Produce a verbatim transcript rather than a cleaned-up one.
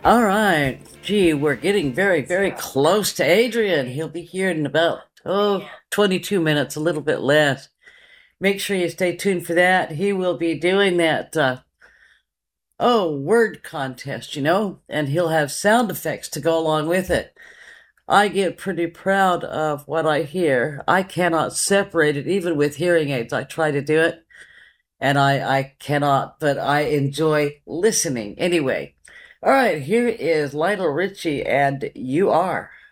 All right. Gee, we're getting very, very close to Adrian. He'll be here in about, oh, twenty-two minutes, a little bit less. Make sure you stay tuned for that. He will be doing that, uh, oh, word contest, you know, and he'll have sound effects to go along with it. I get pretty proud of what I hear. I cannot separate it, even with hearing aids. I try to do it, and I, I cannot, but I enjoy listening anyway. All right, here is Lionel Richie, and You Are.